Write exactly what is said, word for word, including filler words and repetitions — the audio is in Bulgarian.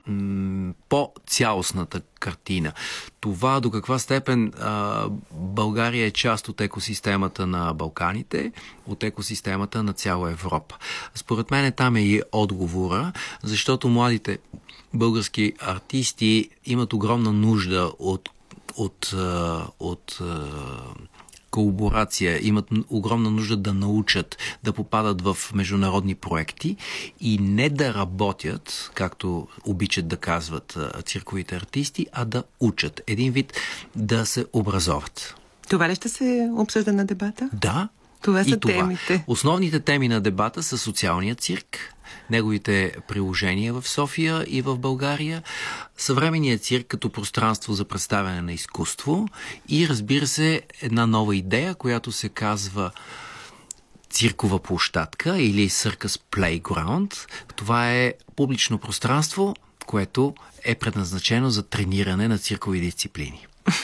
м- по-цялостната картина. Това до каква степен а, България е част от екосистемата на Балканите, от екосистемата на цяла Европа. Според мен там е и отговора, защото младите български артисти имат огромна нужда от от, от, от колаборация, имат огромна нужда да научат, да попадат в международни проекти и не да работят, както обичат да казват цирковите артисти, а да учат. Един вид да се образоват. Това ли ще се обсъжда на дебата? Да. Това са и това. темите. Основните теми на дебата са социалният цирк, неговите приложения в София и в България, съвременният цирк като пространство за представяне на изкуство и, разбира се, една нова идея, която се казва циркова площадка или Circus Playground. Това е публично пространство, което е предназначено за трениране на циркови дисциплини.